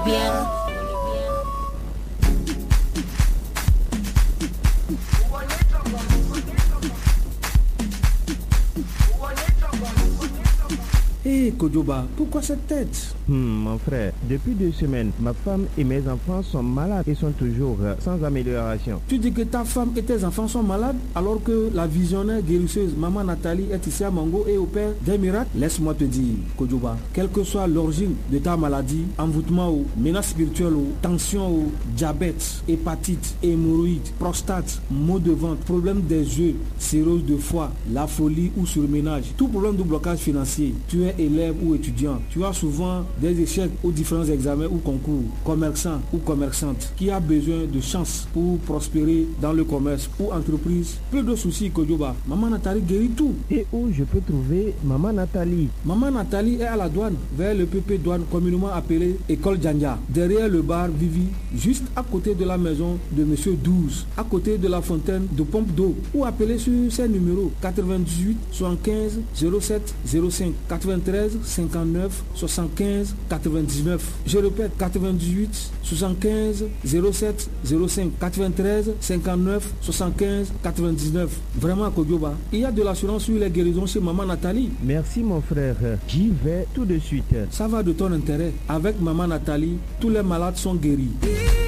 bien. Hé Kodjoba, pourquoi cette tête? Mon frère, depuis 2 semaines, ma femme et mes enfants sont malades et sont toujours sans amélioration. Tu dis que ta femme et tes enfants sont malades alors que la visionnaire guérisseuse Maman Nathalie est ici à Mango et opère des miracles? Laisse-moi te dire, Kodjoba, quelle que soit l'origine de ta maladie, envoûtement ou menace spirituelle ou tension ou diabète, hépatite, hémorroïde, prostate, maux de ventre, problème des yeux, cirrhose de foie, la folie ou surménage, tout problème de blocage financier, tu es élève ou étudiant, tu as souvent des échecs aux différents examens ou concours, commerçant ou commerçante, qui a besoin de chance pour prospérer dans le commerce ou entreprise, peu de soucis Kodjoba, Maman Nathalie guérit tout. Et où je peux trouver Maman Nathalie? Maman Nathalie est à la douane, vers le PP douane communément appelé École Djandja, derrière le bar Vivi, juste à côté de la maison de Monsieur 12, à côté de la fontaine de pompe d'eau, ou appeler sur ces numéros 98 75 07 05 93 59 75 99. Je répète 98 75 07 05 93 59 75 99. Vraiment Kodjoba, il y a de l'assurance sur les guérisons chez Maman Nathalie. Merci mon frère, j'y vais tout de suite. Ça va de ton intérêt. Avec Maman Nathalie, tous les malades sont guéris.